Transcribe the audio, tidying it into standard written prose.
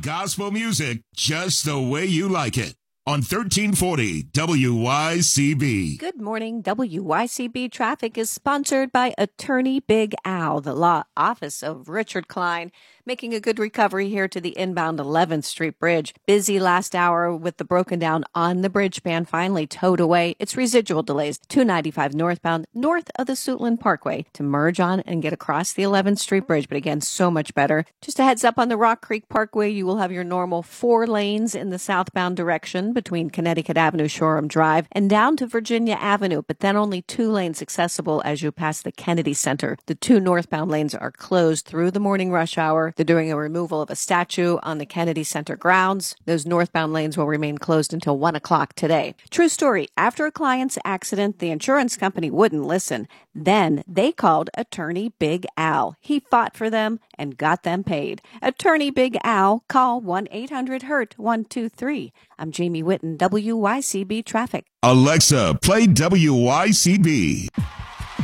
Gospel music just the way you like it. On 1340 WYCB. Good morning. WYCB Traffic is sponsored by Attorney Big Al, the law office of Richard Klein, making a good recovery here to the inbound 11th Street Bridge. Busy last hour with the broken down on the bridge span finally towed away. It's residual delays 295 northbound north of the Suitland Parkway to merge on and get across the 11th Street Bridge, but again, so much better. Just a heads up on the Rock Creek Parkway, you will have your normal 4 lanes in the southbound direction between Connecticut Avenue, Shoreham Drive, and down to Virginia Avenue, but then only 2 lanes accessible as you pass the Kennedy Center. The 2 northbound lanes are closed through the morning rush hour. They're doing a removal of a statue on the Kennedy Center grounds. Those northbound lanes will remain closed until 1 o'clock today. True story. After a client's accident, the insurance company wouldn't listen. Then they called Attorney Big Al. He fought for them and got them paid. Attorney Big Al, call 1-800-HURT-123. I'm Jamie Whitten, WYCB Traffic. Alexa, play WYCB.